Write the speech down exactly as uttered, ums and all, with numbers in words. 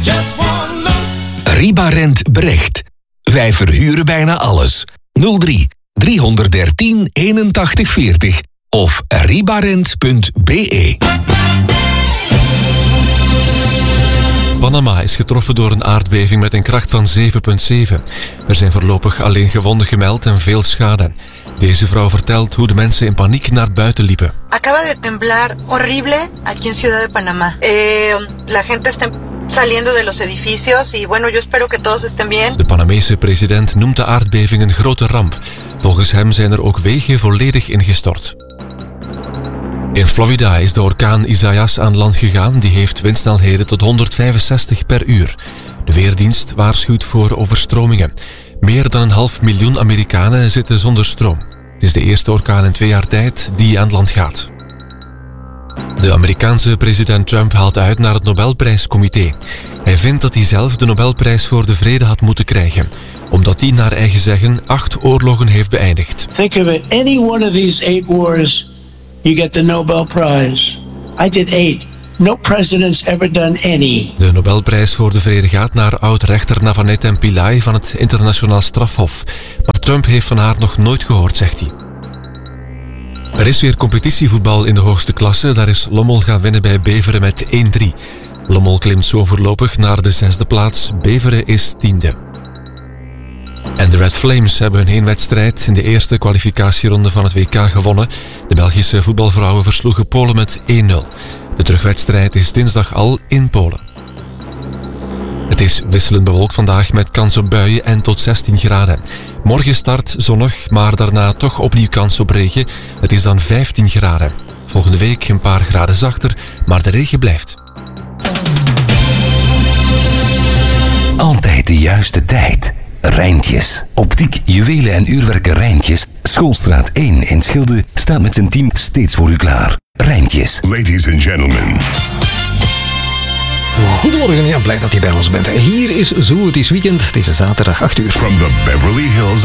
Just one look. Ribarent Brecht. Wij verhuren bijna alles. nul drie driehonderddertien eenentachtig veertig of ribarent punt b e. Panama is getroffen door een aardbeving met een kracht van zeven komma zeven. Er zijn voorlopig alleen gewonden gemeld en veel schade. Deze vrouw vertelt hoe de mensen in paniek naar buiten liepen. Acaba de temblar horrible aquí en Ciudad de Panamá. Eh, la gente está saliendo de los edificios y bueno, yo espero que todos estén bien. De Panamese president noemt de aardbeving een grote ramp. Volgens hem zijn er ook wegen volledig ingestort. In Florida is de orkaan Isaias aan land gegaan. Die heeft windsnelheden tot honderdvijfenzestig per uur. De Weerdienst waarschuwt voor overstromingen. Meer dan een half miljoen Amerikanen zitten zonder stroom. Het is de eerste orkaan in twee jaar tijd die aan land gaat. De Amerikaanse president Trump haalt uit naar het Nobelprijscomité. Hij vindt dat hij zelf de Nobelprijs voor de Vrede had moeten krijgen, omdat hij naar eigen zeggen acht oorlogen heeft beëindigd. Think of it, any one of these eight wars, you get the Nobel Prize. I did eight. No president's ever done any. De Nobelprijs voor de Vrede gaat naar oud-rechter Navanet Pillay van het Internationaal Strafhof. Maar Trump heeft van haar nog nooit gehoord, zegt hij. Er is weer competitievoetbal in de hoogste klasse. Daar is Lommel gaan winnen bij Beveren met één drie. Lommel klimt zo voorlopig naar de zesde plaats. Beveren is tiende. En de Red Flames hebben hun heenwedstrijd in de eerste kwalificatieronde van het W K gewonnen. De Belgische voetbalvrouwen versloegen Polen met één nul. De terugwedstrijd is dinsdag al in Polen. Het is wisselend bewolkt vandaag met kans op buien en tot zestien graden. Morgen start zonnig, maar daarna toch opnieuw kans op regen. Het is dan vijftien graden. Volgende week een paar graden zachter, maar de regen blijft. Altijd de juiste tijd. Rijntjes. Optiek, juwelen en uurwerken Rijntjes. Schoolstraat één in Schilde staat met zijn team steeds voor u klaar. Rijntjes. Ladies and gentlemen. Goedemorgen, ja, blij dat je bij ons bent. Hier is Zo, het is weekend. Het is zaterdag acht uur. From the Beverly Hills